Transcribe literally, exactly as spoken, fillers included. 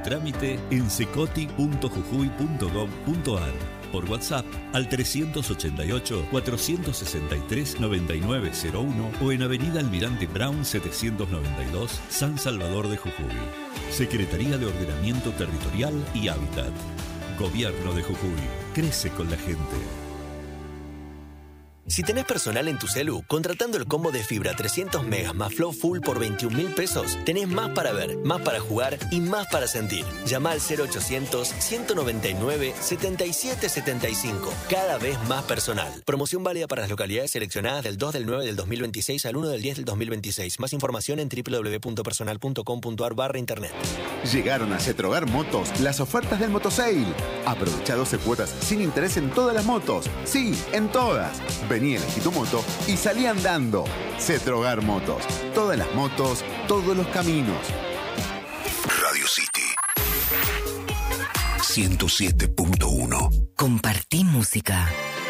trámite en secoti punto jujuy punto gob punto ar. Por WhatsApp al trescientos ochenta y ocho, cuatrocientos sesenta y tres, noventa y nueve cero uno o en Avenida Almirante Brown setecientos noventa y dos, San Salvador de Jujuy. Secretaría de Ordenamiento Territorial y Hábitat. Gobierno de Jujuy. Crece con la gente. Si tenés personal en tu celu, contratando el combo de fibra trescientos megas más Flow Full por veintiún mil pesos, tenés más para ver, más para jugar y más para sentir. Llama al cero ochocientos, ciento noventa y nueve, setenta y siete setenta y cinco. Cada vez más personal. Promoción válida para las localidades seleccionadas del dos del nueve del dos mil veintiséis al uno del diez del dos mil veintiséis. Más información en doble u doble u doble u punto personal punto com punto ar barra internet. Llegaron a Cetrogar Motos las ofertas del Motosale. Aprovecha doce cuotas sin interés en todas las motos. Sí, en todas. Vení, elegí tu moto y salí andando. Cetrogar Motos. Todas las motos, todos los caminos. Radio City ciento siete punto uno. Compartí música.